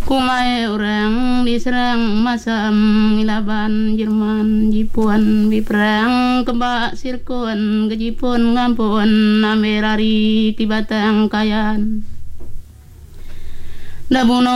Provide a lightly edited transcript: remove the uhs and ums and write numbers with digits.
Kumai orang diserang masam ngilaban Jerman Jipuan biperang kebak sirkon kejipun ngampun namerari tibatang kayan Dabuno